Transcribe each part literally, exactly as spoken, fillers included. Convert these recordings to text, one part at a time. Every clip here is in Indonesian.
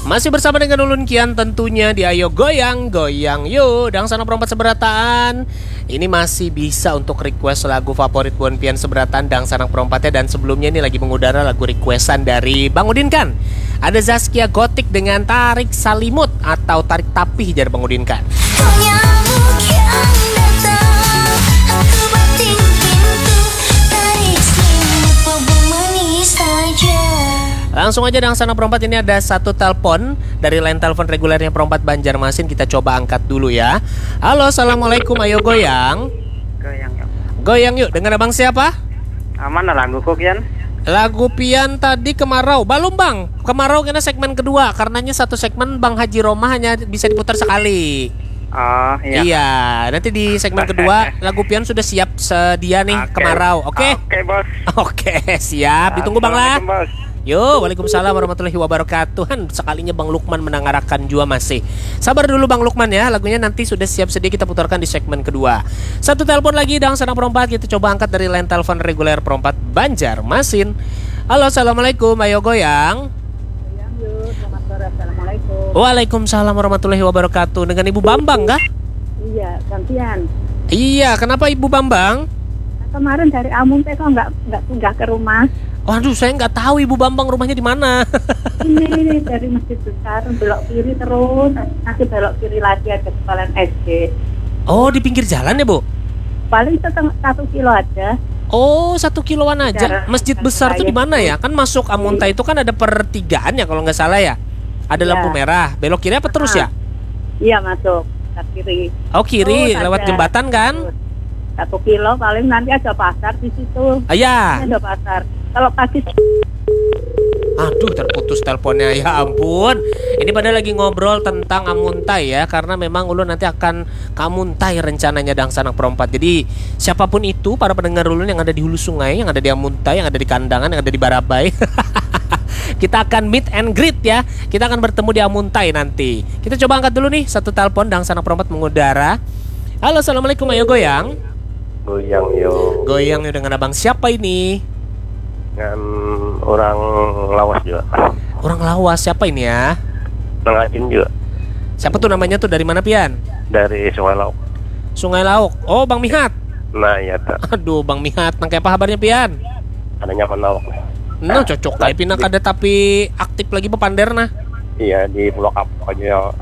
Masih bersama dengan Ulun Kian tentunya di Ayo Goyang, Goyang Yuk. Dan sana perempat seberataan. Ini masih bisa untuk request lagu favorit Buan Pian seberataan dan sanak perompatnya. Dan sebelumnya ini lagi mengudara lagu requestan dari Bang Udin kan. Ada Zaskia Gotik dengan Tarik Salimut atau Tarik Tapih dari Bang Udin kan. Langsung aja dengan sana perempat, ini ada satu telepon dari line telepon regulernya perempat Banjarmasin. Kita coba angkat dulu ya. Halo, assalamualaikum, ayo goyang. Goyang yuk. Goyang yuk, dengan abang siapa? Aman lagu kok Kian? Lagu Pian tadi Kemarau. Belum bang, Kemarau kena segmen kedua. Karenanya satu segmen Bang Haji Roma hanya bisa diputar sekali. Oh iya. Iya, nanti di segmen kedua lagu Pian sudah siap sedia nih, Oke. Kemarau. Oke? Oke bos. Oke, siap. Ditunggu bang lah. Assalamualaikum, bos. Yo, waalaikumsalam warahmatullahi wabarakatuh. Han, sekalinya Bang Lukman menangarakan juga masih. Sabar dulu Bang Lukman ya, lagunya nanti sudah siap sedia kita putarkan di segmen kedua. Satu telepon lagi dan sana perempat, kita coba angkat dari line telepon reguler perempat Banjarmasin. Halo, assalamualaikum, ayo goyang. Goyang yuk, selamat sore, assalamualaikum. Waalaikumsalam warahmatullahi wabarakatuh. Dengan Ibu Bambang kah? Iya, gantian. Iya, kenapa Ibu Bambang? Nah, kemarin dari Amung teh kok nggak nggak singgah ke rumah. Waduh, saya nggak tahu Ibu Bambang rumahnya di mana. Ini, ini dari Masjid Besar belok kiri terus, nanti belok kiri lagi ada sekolahan S D. Oh, di pinggir jalan ya Bu? Paling setengah satu kilo aja. Oh, satu kiloan aja. Jarak- Masjid besar tuh di mana ya? Kan masuk Amunta itu kan ada pertigaan ya kalau nggak salah ya. Ada Iya. lampu merah. Belok kiri apa terus ya? Iya masuk ke kiri. Oh kiri, Terus lewat ada- jembatan kan? Satu kilo paling nanti ada pasar di situ. Ah, ya. Ini ada pasar. Kalau pagi Aduh, terputus teleponnya. Ya ampun. Ini pada lagi ngobrol tentang Amuntai ya, karena memang Ulun nanti akan ke Amuntai rencananya dang sanak perempat. Jadi siapapun itu para pendengar Ulun yang ada di hulu sungai, yang ada di Amuntai, yang ada di Kandangan, yang ada di Barabai. Kita akan meet and greet ya. Kita akan bertemu di Amuntai nanti. Kita coba angkat dulu nih satu telepon dang sanak perempat mengudara. Halo, assalamualaikum, ayo goyang. Goyang yo, Goyang nih dengan abang siapa ini? dengan orang lawas juga, Orang Lawas, siapa ini ya? Nangajin juga Siapa tuh namanya tuh, dari mana Pian? dari Sungai Lauk. Sungai Lauk. Oh, Bang Mihat. Nah ya tak, Aduh, Bang Mihat, nang kayak apa kabarnya Pian? ada nyaman Lauk. No, cocok kayak pindah kada tapi aktif lagi pepander nah. Iya di Pulau Kapuk aja.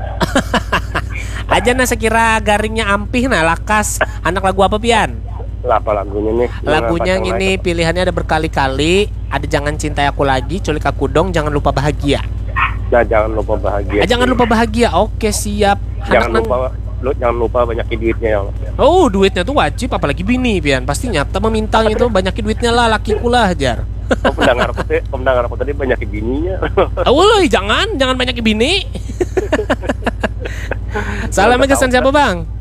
Aja nah sekira garingnya ampih nah lakas. Anak lagu apa Pian? Lah apa lagunya nih? Lagunya Pasang ini naik. pilihannya ada berkali-kali. Ada Jangan Cintai Aku Lagi, Culik Aku Dong, Jangan Lupa Bahagia. Nah jangan lupa bahagia. Ah, jangan lupa bahagia. Oke, siap. Jangan Anak nang- lupa, lu jangan lupa banyakin duitnya ya. Oh, duitnya tuh wajib, apalagi bini Pian. Pasti nyata memintang itu banyakin duitnya lah, lakiku lah Jar. Oh, pendengar aku tadi, pendengar aku tadi banyakin bininya. Oh, loh, jangan, jangan banyak bini. Salam kesan siapa Bang?